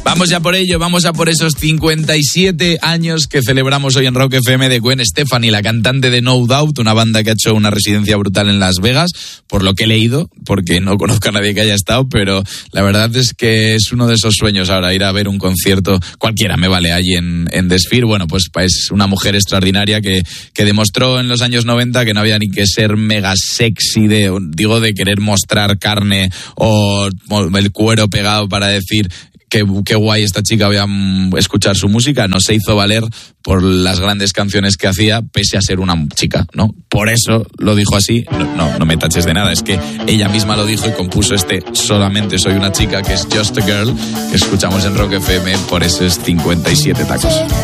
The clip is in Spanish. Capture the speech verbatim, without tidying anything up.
Vamos ya por ello, vamos a por esos cincuenta y siete años que celebramos hoy en Rock F M de Gwen Stefani, la cantante de No Doubt, una banda que ha hecho una residencia brutal en Las Vegas, por lo que he leído, porque no conozco a nadie que haya estado, pero la verdad es que es uno de esos sueños ahora, ir a ver un concierto, cualquiera me vale, allí en, en The Sphere. Bueno, pues es una mujer extraordinaria que, que demostró en los años noventa que no había ni que ser mega sexy, de, digo, de querer mostrar carne o el cuero pegado para decir Qué, qué guay esta chica, voy a escuchar su música. No se hizo valer por las grandes canciones que hacía, pese a ser una chica, ¿no? Por eso lo dijo así. No, no, no me taches de nada, es que ella misma lo dijo y compuso este Solamente soy una chica, que es Just a Girl, que escuchamos en Rock F M por esos cincuenta y siete tacos.